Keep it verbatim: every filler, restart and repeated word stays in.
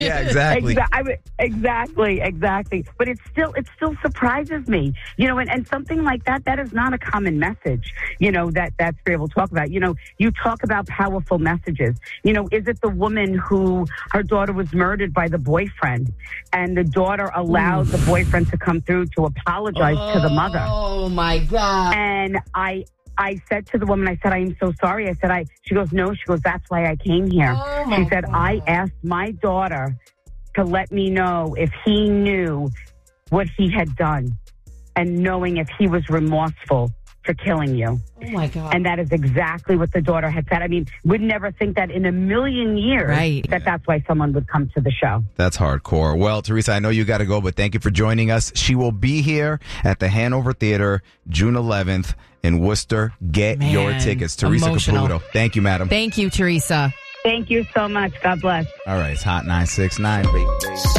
Yeah, exactly. Exa- I, exactly, exactly. But it still, it still surprises me, you know. And, and something like that, that is not a common message, you know. That that Sperry will talk about. You know, you talk about powerful messages. You know, is it the woman who her daughter was murdered by the boyfriend, and the daughter allowed Ooh. the boyfriend to come through to apologize oh, to the mother? Oh my God! And I. I said to the woman, I said, I am so sorry. I said, I, she goes, no, she goes, that's why I came here. Oh she said, God. I asked my daughter to let me know if he knew what he had done and knowing if he was remorseful for killing you. Oh my God. And that is exactly what the daughter had said. I mean, we'd never think that in a million years right. that that's why someone would come to the show. That's hardcore. Well, Teresa, I know you got to go, but thank you for joining us. She will be here at the Hanover Theater June eleventh in Worcester. Get Man, your tickets. Teresa emotional. Caputo. Thank you, madam. Thank you, Teresa. Thank you so much. God bless. All right. It's Hot nine six nine.